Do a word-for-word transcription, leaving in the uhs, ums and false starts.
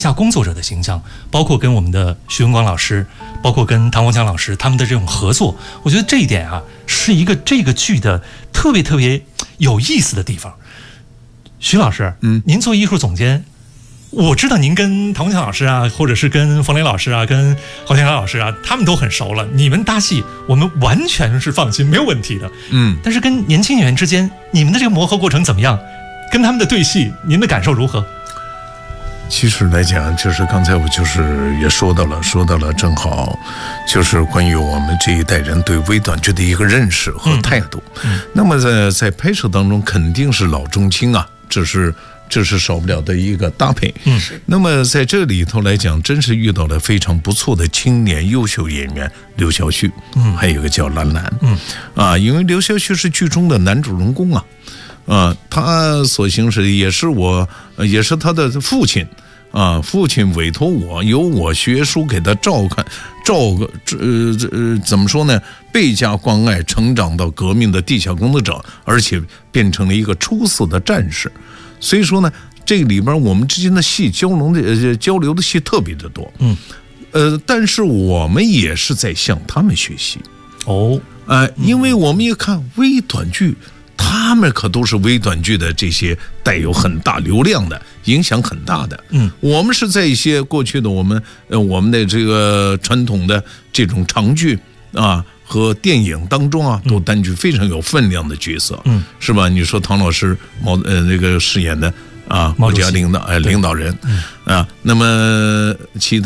下工作者的形象，包括跟我们的徐文广老师，包括跟唐国强老师他们的这种合作，我觉得这一点啊，是一个这个剧的特别特别有意思的地方。徐老师，嗯，您做艺术总监，我知道您跟唐国强老师啊，或者是跟冯雷老师啊，跟郝建刚老师啊，他们都很熟了，你们搭戏，我们完全是放心，没有问题的。嗯，但是跟年轻演员之间，你们的这个磨合过程怎么样？跟他们的对戏，您的感受如何？ 其实来讲，就是刚才我就是也说到了，说到了，正好就是关于我们这一代人对微短剧的一个认识和态度。嗯嗯、那么在在拍摄当中，肯定是老中青啊，这是这是少不了的一个搭配。嗯，那么在这里头来讲，真是遇到了非常不错的青年优秀演员刘晓旭，嗯，还有一个叫兰兰，嗯，啊，因为刘晓旭是剧中的男主人公啊。啊，他所行是也是我，也是他的父亲，啊，父亲委托我，由我学书给他照看，照呃呃怎么说呢？倍加关爱，成长到革命的地下工作者，而且变成了一个出色的战士。所以说呢，这里边我们之间的戏交流的、呃、交流的戏特别的多，嗯，呃，但是我们也是在向他们学习哦，呃，因为我们也看微短剧。他们可都是微短剧的这些带有很大流量的，影响很大的。嗯，我们是在一些过去的我们呃我们的这个传统的这种长剧啊和电影当中啊，都担具非常有分量的角色。嗯，是吧？你说唐老师毛呃那个饰演的啊，国家领导哎领导人啊，那么其他。